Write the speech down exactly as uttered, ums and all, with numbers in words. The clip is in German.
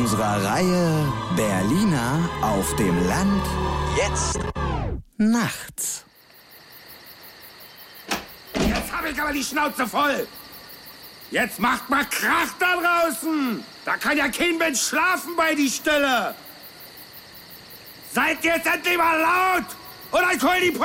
unserer Reihe Berliner auf dem Land. Jetzt nachts. Jetzt hab ich aber die Schnauze voll. Jetzt macht mal Krach da draußen. Da kann ja kein Mensch schlafen bei die Stille. Seid jetzt endlich mal laut oder ich hol die Polizei.